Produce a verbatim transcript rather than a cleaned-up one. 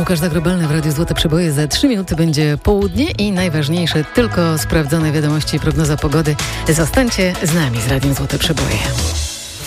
Łukasz Zaglobalny w Radiu Złote Przeboje. Za trzy minuty będzie południe i najważniejsze tylko sprawdzone wiadomości i prognoza pogody. Zostańcie z nami z Radiem Złote Przeboje.